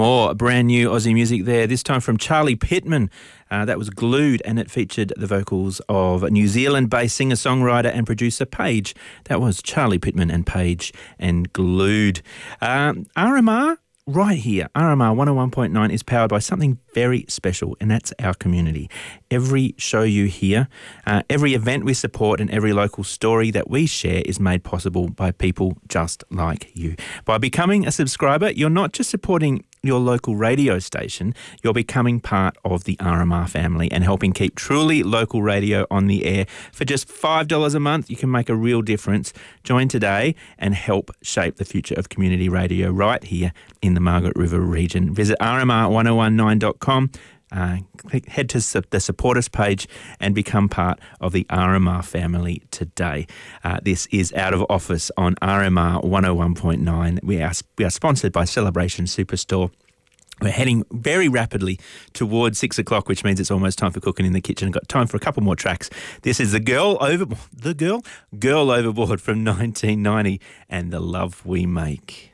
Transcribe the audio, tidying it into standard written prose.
More brand new Aussie music there, this time from Charlie Pittman. That was Glued, and it featured the vocals of New Zealand-based singer-songwriter and producer Paige. That was Charlie Pittman and Paige and Glued. RMR, right here, RMR 101.9 is powered by something very special, and that's our community. Every show you hear, every event we support, and every local story that we share is made possible by people just like you. By becoming a subscriber, you're not just supporting your local radio station, you're becoming part of the RMR family and helping keep truly local radio on the air. For just $5 a month, you can make a real difference. Join today and help shape the future of community radio right here in the Margaret River region. Visit rmr1019.com. Head to the Support Us page and become part of the RMR family today. This is Out of Office on RMR 101.9. We are sponsored by Celebration Superstore. We're heading very rapidly towards 6 o'clock, which means it's almost time for cooking in the kitchen. Got time for a couple more tracks. This is Girl Overboard from 1990 and The Love We Make.